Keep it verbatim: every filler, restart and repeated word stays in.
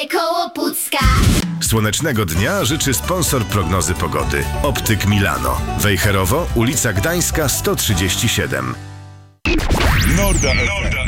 Koło Pucka. Słonecznego dnia życzy sponsor prognozy pogody. Optyk Milano. Wejherowo, ulica Gdańska sto trzydzieści siedem. Norda.